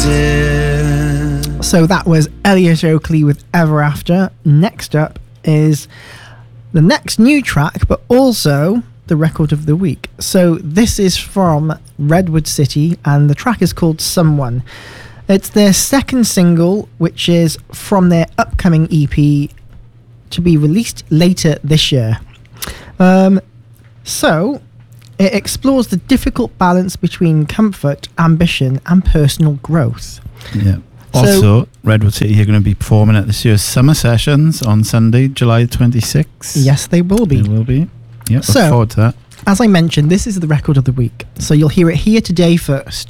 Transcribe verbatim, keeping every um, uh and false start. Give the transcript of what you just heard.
it. So that was Elliot Oakley with Ever After. Next up is the next new track, but also the record of the week. So this is from Redwood City, and the track is called Someone. It's their second single, which is from their upcoming E P to be released later this year. Um, so it explores the difficult balance between comfort, ambition, and personal growth. Yeah. Also, so, Redwood City are going to be performing at this year's Summer Sessions on Sunday, July twenty-sixth. Yes, they will be. They will be. Yeah, look so, forward to that. As I mentioned, this is the record of the week, so you'll hear it here today first.